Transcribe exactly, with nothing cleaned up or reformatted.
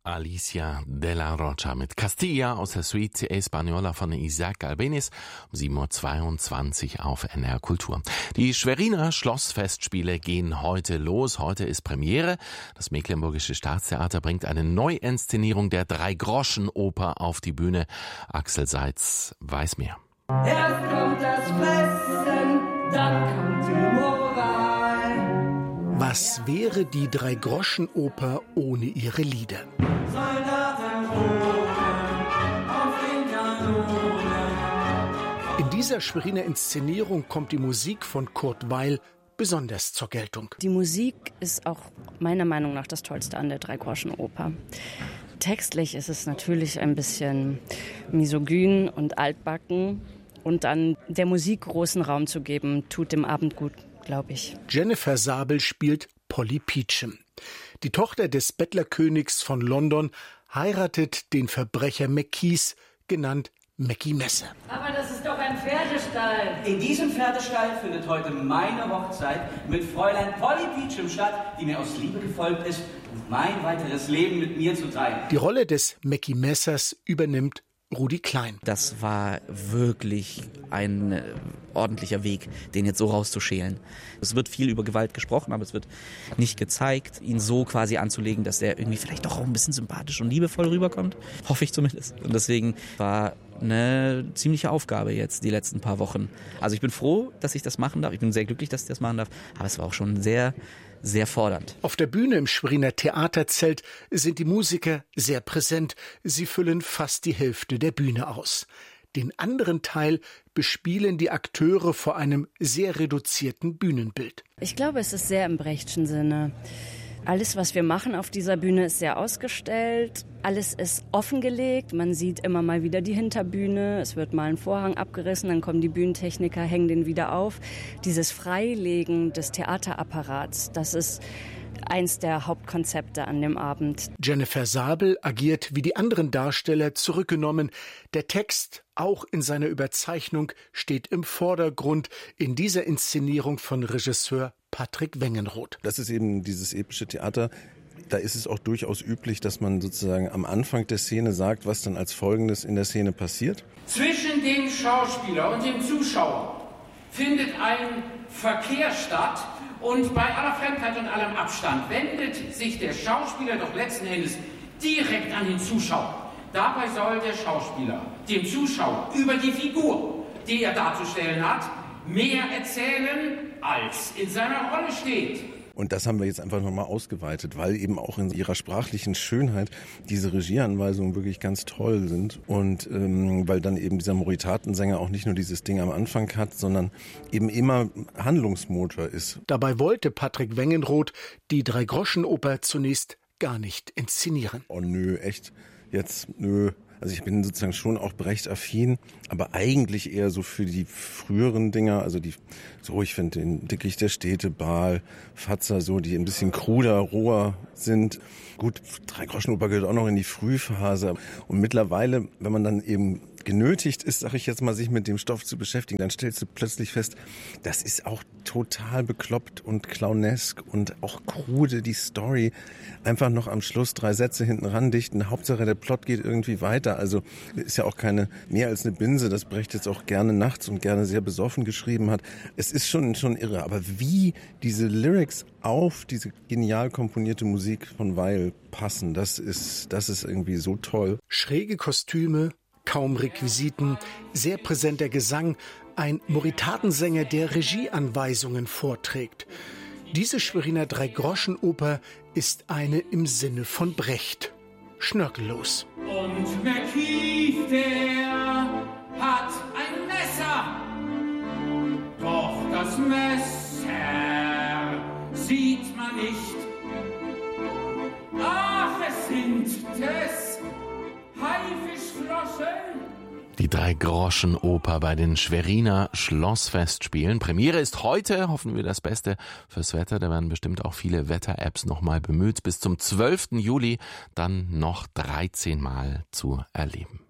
Alicia de la Rocha mit Castilla aus der Suite Española von Isaac Albéniz um sieben Uhr zweiundzwanzig auf N R Kultur. Die Schweriner Schlossfestspiele gehen heute los. Heute ist Premiere. Das Mecklenburgische Staatstheater bringt eine Neuinszenierung der Drei-Groschen-Oper auf die Bühne. Axel Seitz weiß mehr. Erst kommt das Fressen, dann kommt die Moral. Was wäre die Drei-Groschen-Oper ohne ihre Lieder? Soldaten ruhen auf den Kanonen. In dieser Schweriner Inszenierung kommt die Musik von Kurt Weil besonders zur Geltung. Die Musik ist auch meiner Meinung nach das Tollste an der Drei-Groschen-Oper. Textlich ist es natürlich ein bisschen misogyn und altbacken. Und dann der Musik großen Raum zu geben, tut dem Abend gut, glaube ich. Jennifer Sabel spielt Polly Peachum. Die Tochter des Bettlerkönigs von London heiratet den Verbrecher McKees, genannt Mackie Messer. Aber das ist doch ein Pferdestall. In diesem Pferdestall findet heute meine Hochzeit mit Fräulein Polly Peachum statt, die mir aus Liebe gefolgt ist, um mein weiteres Leben mit mir zu teilen. Die Rolle des Mackie Messers übernimmt Rudi Klein. Das war wirklich ein äh, ordentlicher Weg, den jetzt so rauszuschälen. Es wird viel über Gewalt gesprochen, aber es wird nicht gezeigt, ihn so quasi anzulegen, dass er irgendwie vielleicht doch auch ein bisschen sympathisch und liebevoll rüberkommt. Hoffe ich zumindest. Und deswegen war eine ziemliche Aufgabe jetzt die letzten paar Wochen. Also ich bin froh, dass ich das machen darf. Ich bin sehr glücklich, dass ich das machen darf. Aber es war auch schon sehr, sehr fordernd. Auf der Bühne im Schweriner Theaterzelt sind die Musiker sehr präsent. Sie füllen fast die Hälfte der Bühne aus. Den anderen Teil bespielen die Akteure vor einem sehr reduzierten Bühnenbild. Ich glaube, es ist sehr im Brechtschen Sinne. Alles, was wir machen auf dieser Bühne, ist sehr ausgestellt. Alles ist offengelegt. Man sieht immer mal wieder die Hinterbühne. Es wird mal ein Vorhang abgerissen, dann kommen die Bühnentechniker, hängen den wieder auf. Dieses Freilegen des Theaterapparats, das ist eins der Hauptkonzepte an dem Abend. Jennifer Sabel agiert wie die anderen Darsteller zurückgenommen. Der Text, auch in seiner Überzeichnung, steht im Vordergrund in dieser Inszenierung von Regisseur Patrick Wengenroth. Das ist eben dieses epische Theater. Da ist es auch durchaus üblich, dass man sozusagen am Anfang der Szene sagt, was dann als Folgendes in der Szene passiert. Zwischen dem Schauspieler und dem Zuschauer findet ein Verkehr statt und bei aller Fremdheit und allem Abstand wendet sich der Schauspieler doch letzten Endes direkt an den Zuschauer. Dabei soll der Schauspieler dem Zuschauer über die Figur, die er darzustellen hat, mehr erzählen, als in seiner Rolle steht. Und das haben wir jetzt einfach nochmal ausgeweitet, weil eben auch in ihrer sprachlichen Schönheit diese Regieanweisungen wirklich ganz toll sind. Und ähm, weil dann eben dieser Moritatensänger auch nicht nur dieses Ding am Anfang hat, sondern eben immer Handlungsmotor ist. Dabei wollte Patrick Wengenroth die Drei-Groschen-Oper zunächst gar nicht inszenieren. Oh nö, echt? Jetzt nö. Also ich bin sozusagen schon auch Brecht-affin, aber eigentlich eher so für die früheren Dinger, also die, so ich finde den Dickicht der Städte, Baal, Fatzer, so, die ein bisschen kruder, roher sind. Gut, Drei-Groschen-Oper gehört auch noch in die Frühphase. Und mittlerweile, wenn man dann eben genötigt ist, sag ich jetzt mal, sich mit dem Stoff zu beschäftigen, dann stellst du plötzlich fest, das ist auch total bekloppt und clownesk und auch krude, die Story. Einfach noch am Schluss drei Sätze hinten ran dichten. Hauptsache der Plot geht irgendwie weiter. Also ist ja auch keine mehr als eine Binse, das Brecht jetzt auch gerne nachts und gerne sehr besoffen geschrieben hat. Es ist schon schon irre. Aber wie diese Lyrics auf diese genial komponierte Musik von Weil passen, das ist das ist irgendwie so toll. Schräge Kostüme, kaum Requisiten, sehr präsenter Gesang, ein Moritatensänger, der Regieanweisungen vorträgt. Diese Schweriner Drei-Groschen-Oper ist eine im Sinne von Brecht. Schnörkellos. Und McKeith, der hat ein Messer. Doch das Messer sieht man nicht. Ach, es sind des Haifischflossen. Die Drei-Groschen-Oper bei den Schweriner Schlossfestspielen. Premiere ist heute, hoffen wir das Beste fürs Wetter. Da werden bestimmt auch viele Wetter-Apps nochmal bemüht. Bis zum zwölften Juli dann noch dreizehn Mal zu erleben.